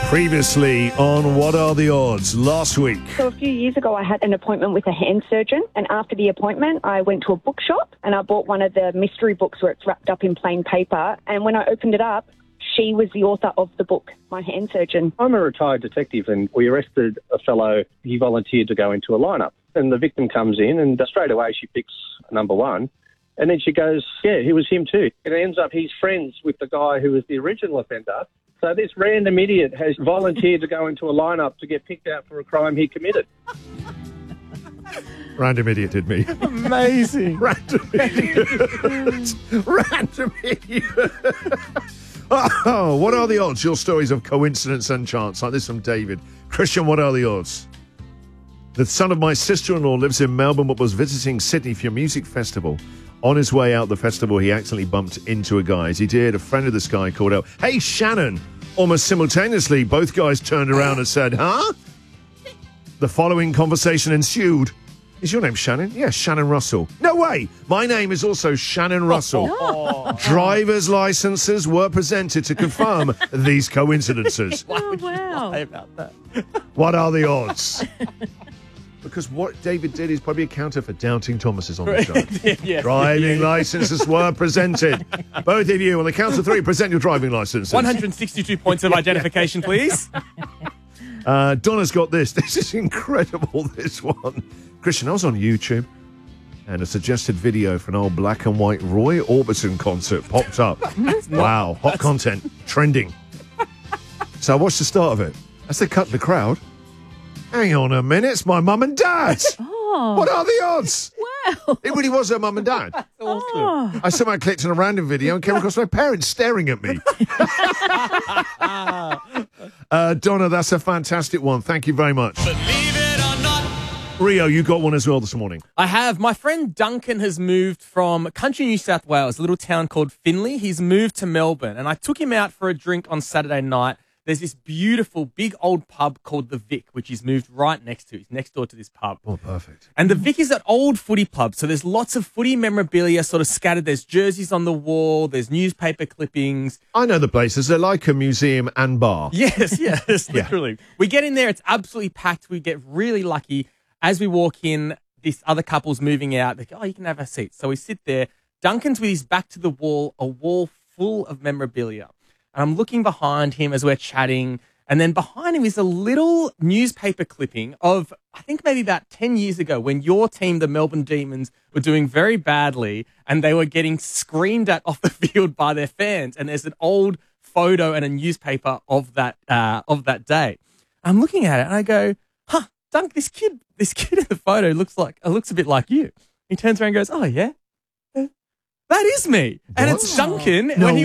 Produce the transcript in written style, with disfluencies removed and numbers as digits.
Previously on What Are the Odds last week. So a few years ago, I had an appointment with a hand surgeon, and after the appointment, I went to a bookshop and I bought one of the mystery books where it's wrapped up in plain paper. And when I opened it up, she was the author of the book, my hand surgeon. I'm a retired detective, and we arrested a fellow. He volunteered to go into a lineup, and the victim comes in, and straight away she picks number one. And then she goes, yeah, it was him too. It ends up he's friends with the guy who was the original offender. So this random idiot has volunteered to go into a lineup to get picked out for a crime he committed. Random idiot did me. Amazing. Random idiot. Random idiot. Oh, what are the odds? Your stories of coincidence and chance. Like this from David. Christian, what are the odds? The son of my sister-in-law lives in Melbourne but was visiting Sydney for a music festival. On his way out the festival, he accidentally bumped into a guy. As he did, a friend of this guy called out, "Hey, Shannon!" Almost simultaneously, both guys turned around and said, "Huh?" The following conversation ensued. "Is your name Shannon?" "Yes, Shannon Russell." "No way! My name is also Shannon Russell." Driver's licenses were presented to confirm these coincidences. Why would you lie about that? What are the odds? Because what David did is probably a counter for doubting Thomas's on the show. Yeah. Driving licenses were presented. Both of you, on the count of three, present your driving licenses. 162 points of identification, please. Donna's got this. This is incredible, this one. Christian, I was on YouTube, and a suggested video for an old black and white Roy Orbison concert popped up. Wow, hot content, trending. So I watched the start of it. As they cut the crowd, hang on a minute, it's my mum and dad. Oh. What are the odds? Wow. It really was her mum and dad. Awesome. I somehow clicked on a random video and came across my parents staring at me. Donna, that's a fantastic one. Thank you very much. Believe it or not. Rio, you got one as well this morning. I have. My friend Duncan has moved from country New South Wales, a little town called Finley. He's moved to Melbourne, and I took him out for a drink on Saturday night. There's this beautiful, big old pub called the Vic, which he's moved right next to. He's next door to this pub. Oh, perfect. And the Vic is an old footy pub, so there's lots of footy memorabilia sort of scattered. There's jerseys on the wall. There's newspaper clippings. I know the places. They're like a museum and bar. Yes, literally. We get in there. It's absolutely packed. We get really lucky. As we walk in, this other couple's moving out. They go, "Oh, you can have a seat." So we sit there. Duncan's with his back to the wall, a wall full of memorabilia. And I'm looking behind him as we're chatting. And then behind him is a little newspaper clipping of, I think maybe about 10 years ago when your team, the Melbourne Demons, were doing very badly and they were getting screamed at off the field by their fans. And there's an old photo and a newspaper of that day. I'm looking at it and I go, "Huh, Dunk, this kid in the photo looks a bit like you." He turns around and goes, "Oh, yeah? That is me." And What? it's Duncan No when he